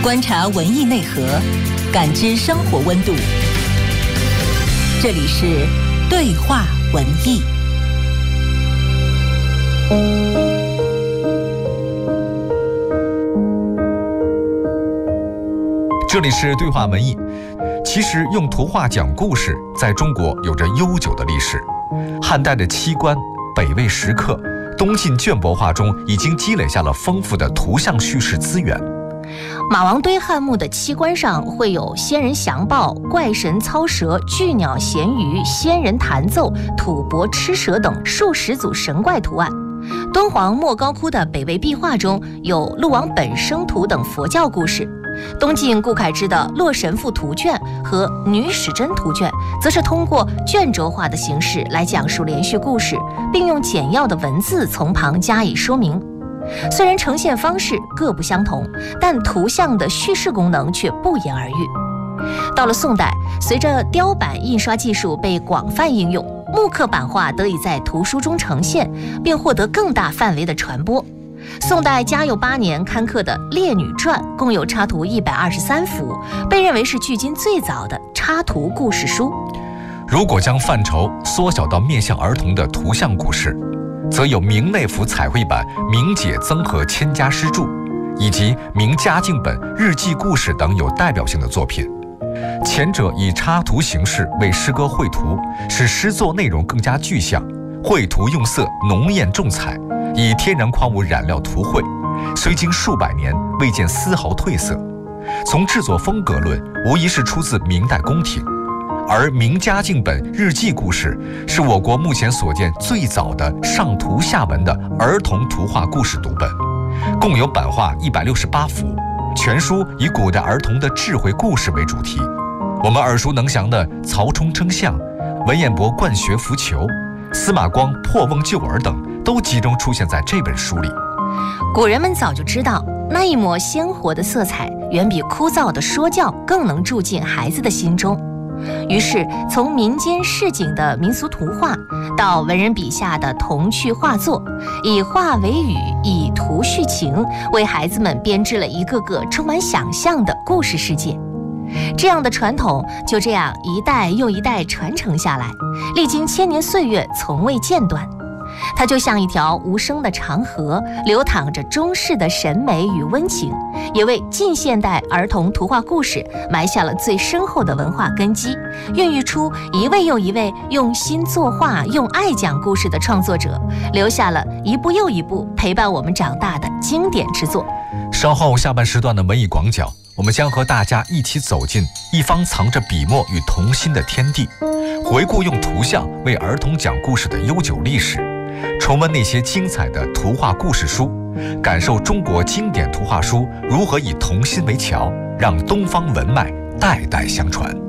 观察文艺内核，感知生活温度。这里是对话文艺。 这里是对话文艺。其实用图画讲故事在中国有着悠久的历史。汉代的七官、北魏石刻、东晋绢帛画中已经积累下了丰富的图像叙事资源。 马王堆汉墓的七官上会有仙人降豹、怪神操蛇、巨鸟衔鱼、仙人弹奏、吐蕃吃蛇等数十组神怪图案。敦煌莫高窟的北魏壁画中有鹿王本生图等佛教故事。东晋顾恺之的《洛神赋图卷》和《女史箴图卷》则是通过卷轴画的形式来讲述连续故事，并用简要的文字从旁加以说明。虽然呈现方式各不相同，但图像的叙事功能却不言而喻。到了宋代，随着雕版印刷技术被广泛应用，木刻版画得以在图书中呈现，并获得更大范围的传播。宋代嘉佑8年刊刻的《列女传》共有插图123幅，被认为是距今最早的插图故事书。 如果将范畴缩小到面向儿童的图像故事，则有明内府彩绘版《明解增和千家诗注》，以及明嘉靖本日记故事等有代表性的作品。前者以插图形式为诗歌绘图，使诗作内容更加具象；绘图用色浓艳重彩，以天然矿物染料涂绘，虽经数百年未见丝毫褪色。从制作风格论，无疑是出自明代宫廷。而明嘉靖本日记故事是我国目前所见最早的上图下文的儿童图画故事读本，共有版画168幅，全书以古代儿童的智慧故事为主题。我们耳熟能详的曹冲称象、文彦博灌学浮球、司马光破瓮救儿等都集中出现在这本书里。 古人们早就知道，那一抹鲜活的色彩远比枯燥的说教更能住进孩子的心中。于是从民间市井的民俗图画到文人笔下的童趣画作，以画为语，以图叙情，为孩子们编织了一个个充满想象的故事世界。这样的传统就这样一代又一代传承下来，历经千年岁月从未间断。它就像一条无声的长河，流淌着中式的审美与温情，也为近现代儿童图画故事埋下了最深厚的文化根基，孕育出一位又一位用心作画、用爱讲故事的创作者，留下了一部又一部陪伴我们长大的经典之作。 稍后下半时段的文艺广角，我们将和大家一起走进一方藏着笔墨与童心的天地，回顾用图像为儿童讲故事的悠久历史，重温那些精彩的图画故事书，感受中国经典图画书如何以童心为桥，让东方文脉代代相传。